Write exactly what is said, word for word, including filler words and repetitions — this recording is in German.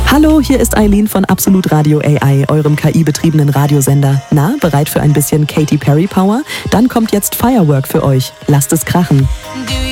Hallo, hier ist Eileen von Absolut Radio A I, eurem K I-betriebenen Radiosender. Na, bereit für ein bisschen Katy Perry Power? Dann kommt jetzt Firework für euch. Lasst es krachen.